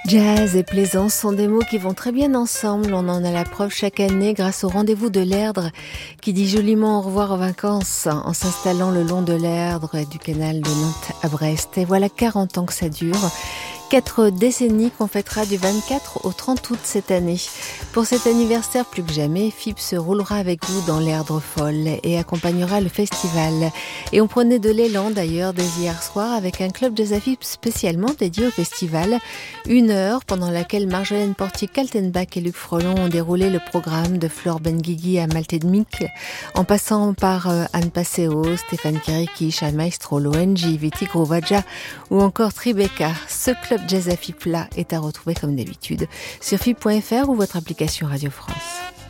Jazz et plaisance sont des mots qui vont très bien ensemble. On en a la preuve chaque année grâce au rendez-vous de l'Erdre qui dit joliment au revoir aux vacances en s'installant le long de l'Erdre et du canal de Nantes à Brest. Et voilà 40 ans que ça dure. 4 décennies qu'on fêtera du 24 au 30 août cette année. Pour cet anniversaire, plus que jamais, FIP se roulera avec vous dans l'Erdre folle et accompagnera le festival. Et on prenait de l'élan d'ailleurs dès hier soir avec un club jazz à FIP spécialement dédié au festival. 1 heure pendant laquelle Marjolaine Portier-Kaltenbach et Luc Frelon ont déroulé le programme de Flore Benguigui à Malte de Mick, en passant par Anne Passeo, Stéphane Kirikish, Maestro Loenji, Viti Grovaja ou encore Tribeca. Ce club Jazz à FIP là est à retrouver comme d'habitude sur FIP.fr ou votre application Radio France.